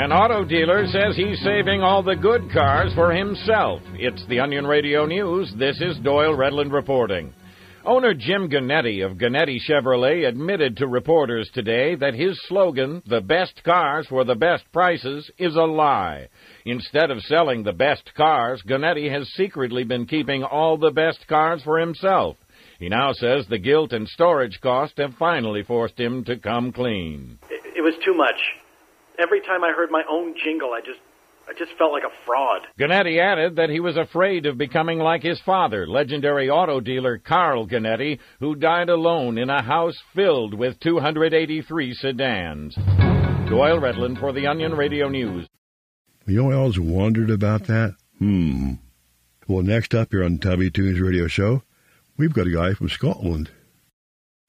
An auto dealer says he's saving all the good cars for himself. It's the Onion Radio News. This is Doyle Redland reporting. Owner Jim Gannetti of Gannetti Chevrolet admitted to reporters today that his slogan, "The best cars for the best prices," is a lie. Instead of selling the best cars, Gannetti has secretly been keeping all the best cars for himself. He now says the guilt and storage cost have finally forced him to come clean. It was too much. Every time I heard my own jingle, I just felt like a fraud. Gannetti added that he was afraid of becoming like his father, legendary auto dealer Carl Gannetti, who died alone in a house filled with 283 sedans. Doyle Redland for the Onion Radio News. You know, I always wondered about that. Well, next up here on Tubby Tunes Radio Show, we've got a guy from Scotland.